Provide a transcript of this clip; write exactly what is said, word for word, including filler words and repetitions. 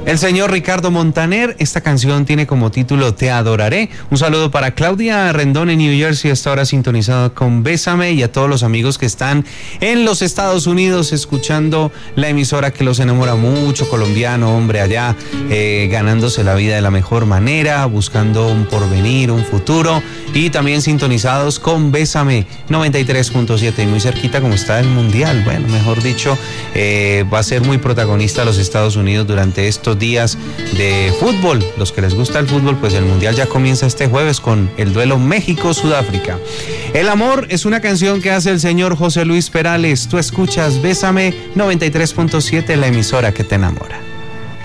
El señor Ricardo Montaner, esta canción tiene como título Te Adoraré. Un saludo para Claudia Rendón en New Jersey, hasta ahora sintonizada con Bésame, y a todos los amigos que están en los Estados Unidos escuchando la emisora que los enamora mucho, colombiano, hombre, allá eh, ganándose la vida de la mejor manera, buscando un porvenir, un futuro, y también sintonizados con Bésame noventa y tres punto siete, y muy cerquita como está el Mundial. Bueno, mejor dicho, eh, va a ser muy protagonista los Estados Unidos durante estos días de fútbol. Los que les gusta el fútbol, pues el Mundial ya comienza este jueves con el duelo México-Sudáfrica. El amor es una canción que hace el señor José Luis Perales. Tú escuchas Bésame noventa y tres punto siete, la emisora que te enamora.